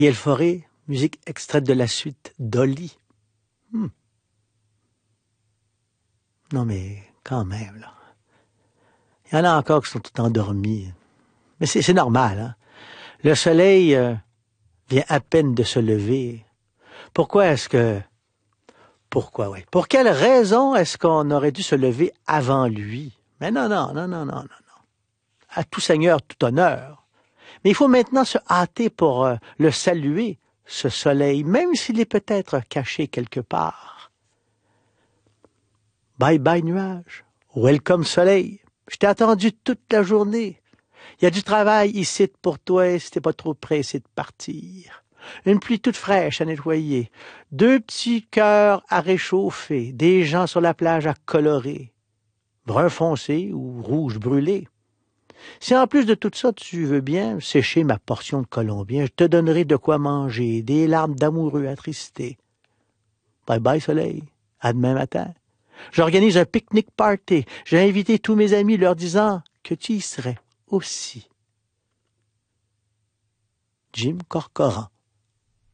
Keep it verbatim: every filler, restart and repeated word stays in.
Gaël Fauré, musique extraite de la suite Dolly. Hmm. Non mais quand même, là. Il y en a encore qui sont tout endormis. Mais c'est, c'est normal, hein. Le soleil euh, vient à peine de se lever. Pourquoi est-ce que... Pourquoi, oui. Pour quelle raison est-ce qu'on aurait dû se lever avant lui? Mais non, non, non, non, non, non, non. À tout seigneur, tout honneur. Mais il faut maintenant se hâter pour euh, le saluer, ce soleil, même s'il est peut-être caché quelque part. Bye bye nuage, welcome soleil. Je t'ai attendu toute la journée. Il y a du travail ici pour toi si t'es pas trop pressé de partir. Une pluie toute fraîche à nettoyer, deux petits cœurs à réchauffer, des gens sur la plage à colorer, brun foncé ou rouge brûlé. Si en plus de tout ça, tu veux bien sécher ma portion de colombien, je te donnerai de quoi manger, des larmes d'amoureux attristés. Bye bye soleil, à demain matin. J'organise un pique-nique party. J'ai invité tous mes amis leur disant que tu y serais aussi. Jim Corcoran.